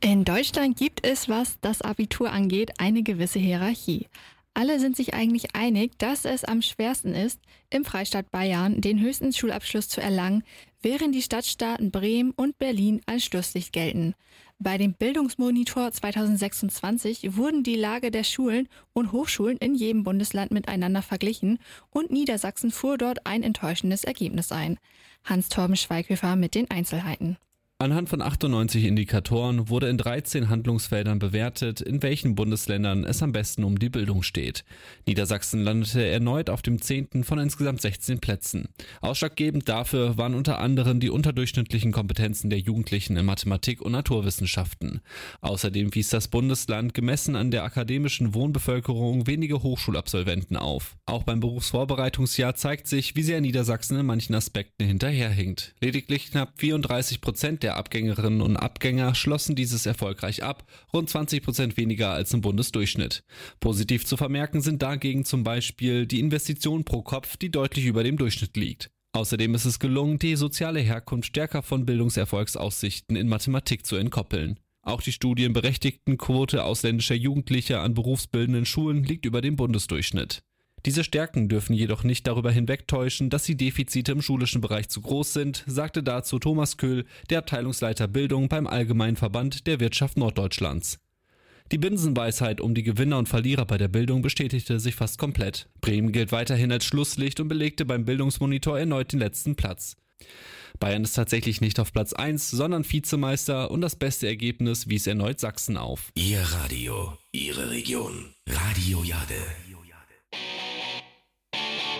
In Deutschland gibt es, was das Abitur angeht, eine gewisse Hierarchie. Alle sind sich eigentlich einig, dass es am schwersten ist, im Freistaat Bayern den höchsten Schulabschluss zu erlangen, während die Stadtstaaten Bremen und Berlin als Schlusslicht gelten. Bei dem Bildungsmonitor 2026 wurden die Lage der Schulen und Hochschulen in jedem Bundesland miteinander verglichen und Niedersachsen fuhr dort ein enttäuschendes Ergebnis ein. Hans-Torben Schweighöfer mit den Einzelheiten. Anhand von 98 Indikatoren wurde in 13 Handlungsfeldern bewertet, in welchen Bundesländern es am besten um die Bildung steht. Niedersachsen landete erneut auf dem 10. von insgesamt 16 Plätzen. Ausschlaggebend dafür waren unter anderem die unterdurchschnittlichen Kompetenzen der Jugendlichen in Mathematik und Naturwissenschaften. Außerdem wies das Bundesland gemessen an der akademischen Wohnbevölkerung wenige Hochschulabsolventen auf. Auch beim Berufsvorbereitungsjahr zeigt sich, wie sehr Niedersachsen in manchen Aspekten hinterherhinkt. Lediglich knapp 34% der Abgängerinnen und Abgänger schlossen dieses erfolgreich ab, rund 20% weniger als im Bundesdurchschnitt. Positiv zu vermerken sind dagegen zum Beispiel die Investitionen pro Kopf, die deutlich über dem Durchschnitt liegt. Außerdem ist es gelungen, die soziale Herkunft stärker von Bildungserfolgsaussichten in Mathematik zu entkoppeln. Auch die studienberechtigten Quote ausländischer Jugendlicher an berufsbildenden Schulen liegt über dem Bundesdurchschnitt. Diese Stärken dürfen jedoch nicht darüber hinwegtäuschen, dass die Defizite im schulischen Bereich zu groß sind, sagte dazu Thomas Köhl, der Abteilungsleiter Bildung beim Allgemeinen Verband der Wirtschaft Norddeutschlands. Die Binsenweisheit um die Gewinner und Verlierer bei der Bildung bestätigte sich fast komplett. Bremen gilt weiterhin als Schlusslicht und belegte beim Bildungsmonitor erneut den letzten Platz. Bayern ist tatsächlich nicht auf Platz 1, sondern Vizemeister und das beste Ergebnis wies erneut Sachsen auf. Ihr Radio, Ihre Region. Radio Jade.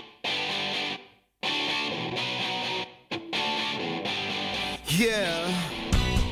Yeah.